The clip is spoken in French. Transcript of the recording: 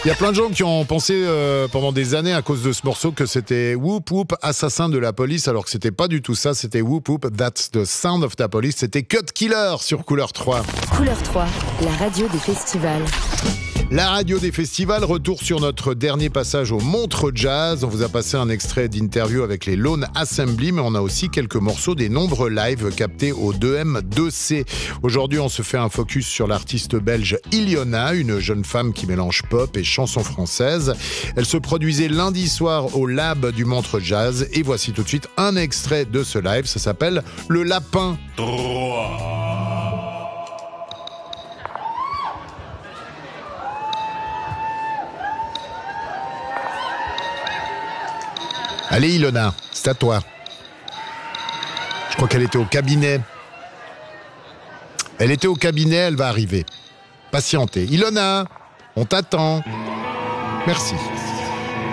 Il y a plein de gens qui ont pensé pendant des années à cause de ce morceau que c'était Whoop Whoop, assassin de la police, alors que c'était pas du tout ça, c'était Whoop Whoop, That's the Sound of the Police, c'était Cut Killer sur Couleur 3. Couleur 3, la radio des festivals. La radio des festivals, retour sur notre dernier passage au Montreux Jazz. On vous a passé un extrait d'interview avec les Lone Assembly, mais on a aussi quelques morceaux des nombreux lives captés au 2M2C. Aujourd'hui, on se fait un focus sur l'artiste belge Iliona, une jeune femme qui mélange pop et chansons françaises. Elle se produisait lundi soir au Lab du Montreux Jazz et voici tout de suite un extrait de ce live. Ça s'appelle Le Lapin. Allez Ilona, c'est à toi. Je crois qu'elle était au cabinet. Elle était au cabinet, elle va arriver. Patientez. Ilona, on t'attend. Merci.